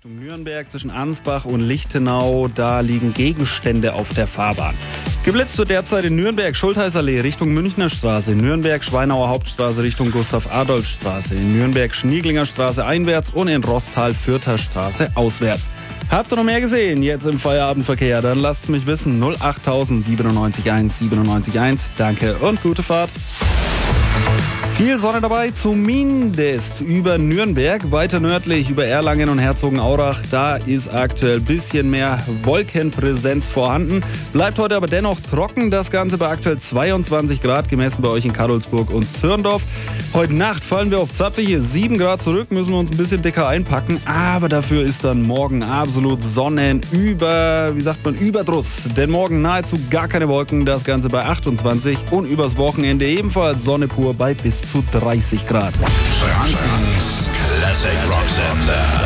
Richtung Nürnberg zwischen Ansbach und Lichtenau, da liegen Gegenstände auf der Fahrbahn. Geblitzt wird derzeit in Nürnberg Schultheißallee Richtung Münchner Straße, in Nürnberg Schweinauer Hauptstraße Richtung Gustav-Adolf-Straße, in Nürnberg Schnieglinger Straße einwärts und in Rostal Fürther Straße auswärts. Habt ihr noch mehr gesehen jetzt im Feierabendverkehr? Dann lasst mich wissen. 08000 97 1. Danke und gute Fahrt. Viel Sonne dabei, zumindest über Nürnberg, weiter nördlich über Erlangen und Herzogenaurach. Da ist aktuell ein bisschen mehr Wolkenpräsenz vorhanden. Bleibt heute aber dennoch trocken, das Ganze bei aktuell 22 Grad, gemessen bei euch in Kadolsburg und Zürndorf. Heute Nacht fallen wir auf zapfige 7 Grad zurück, müssen wir uns ein bisschen dicker einpacken. Aber dafür ist dann morgen absolut Überdruss. Denn morgen nahezu gar keine Wolken, das Ganze bei 28 und übers Wochenende ebenfalls Sonne pur bei bis zu 30 Grad. Frankens Classic Rock Sender.